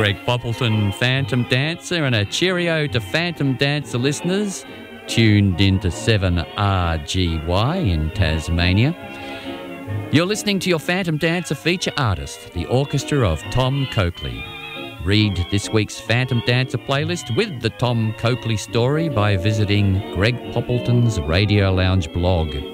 Greg Poppleton, Phantom Dancer, and a cheerio to Phantom Dancer listeners tuned into 7RGY in Tasmania. You're listening to your Phantom Dancer feature artist, the orchestra of Tom Coakley. Read this week's Phantom Dancer playlist with the Tom Coakley story by visiting Greg Poppleton's Radio Lounge blog.